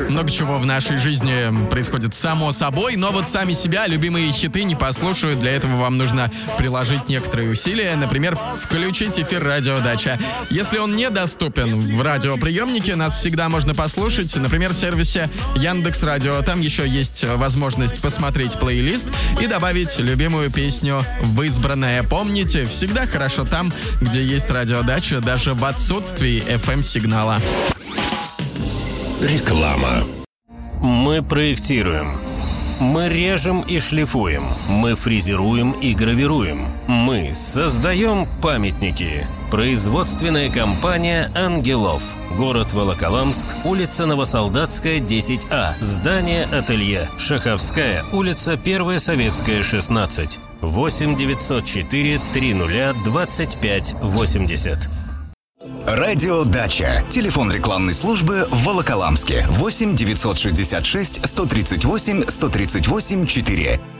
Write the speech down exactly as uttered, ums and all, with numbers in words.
много чего в нашей жизни происходит само собой, но вот сами себя любимые хиты не послушают. Для этого вам нужно приложить некоторые усилия. Например, включить эфир «Радио Дача». Если он недоступен в радиоприемнике, нас всегда можно послушать, например, в сервисе Яндекс.Радио. Там еще есть возможность посмотреть плейлист и добавить любимую песню в избранное. Помните, всегда хорошо там, где есть «Радио Дача», даже в отсутствии эф эм-сигнала. Реклама. Мы проектируем. Мы режем и шлифуем. Мы фрезеруем и гравируем. Мы создаем памятники. Производственная компания «Ангелов». Город Волоколамск, улица Новосолдатская, десять А. Здание ателье. Шаховская, улица Первая Советская, шестнадцать. восемь девятьсот четыре триста двадцать пять восемьдесят. Радио Дача. Телефон рекламной службы в Волоколамске. восемь девятьсот шестьдесят шесть сто тридцать восемь сто тридцать восемь четыре.